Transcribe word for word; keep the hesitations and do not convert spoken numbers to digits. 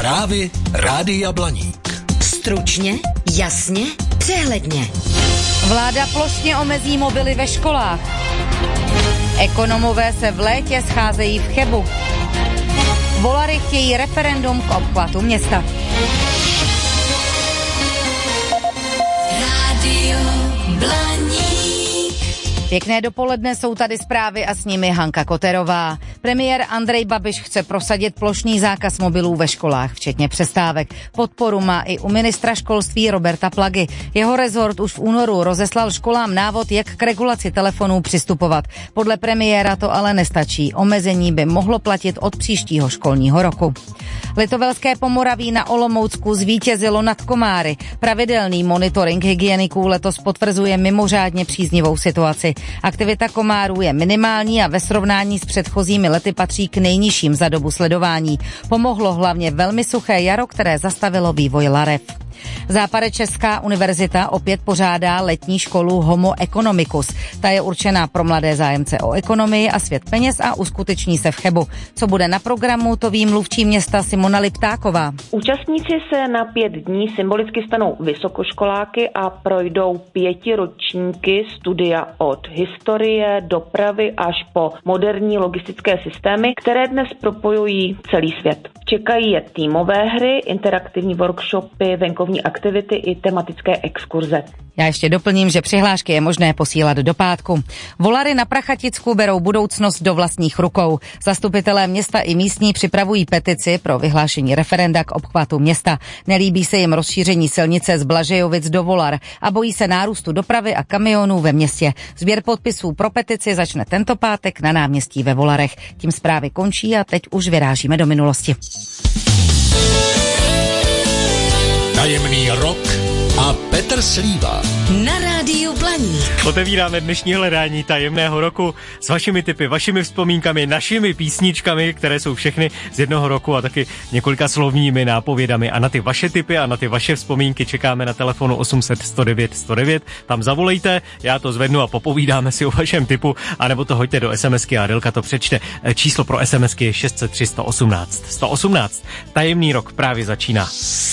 Zprávy Rádia Blaník. Stručně, jasně, přehledně. Vláda plošně omezí mobily ve školách. Ekonomové se v létě scházejí v Chebu. Volary chtějí referendum k obchvatu města. Rádio Blaník. Pěkné dopoledne, jsou tady zprávy a s nimi Hanka Koterová. Premiér Andrej Babiš chce prosadit plošný zákaz mobilů ve školách, včetně přestávek. Podporu má i u ministra školství Roberta Plagy. Jeho rezort už v únoru rozeslal školám návod, jak k regulaci telefonů přistupovat. Podle premiéra to ale nestačí. Omezení by mohlo platit od příštího školního roku. Litovelské Pomoraví na Olomoucku zvítězilo nad komáry. Pravidelný monitoring hygieniků letos potvrzuje mimořádně příznivou situaci. Aktivita komárů je minimální a ve srovnání s předchozími lety patří k nejnižším za dobu sledování. Pomohlo hlavně velmi suché jaro, které zastavilo vývoj larev. Západečeská univerzita opět pořádá letní školu Homo economicus. Ta je určená pro mladé zájemce o ekonomii a svět peněz a uskuteční se v Chebu. Co bude na programu, to ví mluvčí města Simona Liptáková. Účastníci se na pět dní symbolicky stanou vysokoškoláky a projdou pěti ročníky studia od historie, dopravy až po moderní logistické systémy, které dnes propojují celý svět. Čekají je týmové hry, interaktivní workshopy, venkovní aktivity i tematické exkurze. Já ještě doplním, že přihlášky je možné posílat do pátku. Volary na Prachaticku berou budoucnost do vlastních rukou. Zastupitelé města i místní připravují petici pro vyhlášení referenda k obchvatu města. Nelíbí se jim rozšíření silnice z Blažejovic do Volar a bojí se nárůstu dopravy a kamionů ve městě. Sběr podpisů pro petici začne tento pátek na náměstí ve Volarech. Tím zprávy končí a teď už vyrážíme do minulosti. Tajemný rok a Petr Slíva. Na Rádiu Blaník. Otevíráme dnešní hledání tajemného roku s vašimi tipy, vašimi vzpomínkami, našimi písničkami, které jsou všechny z jednoho roku a taky několika slovními nápovědami. A na ty vaše tipy a na ty vaše vzpomínky čekáme na telefonu osm set sto devět sto devět. Tam zavolejte, já to zvednu a popovídáme si o vašem tipu, anebo to hoďte do SMSky a Adelka to přečte. Číslo pro SMSky je šest set tři sto osmnáct sto osmnáct. Tajemný rok právě začíná.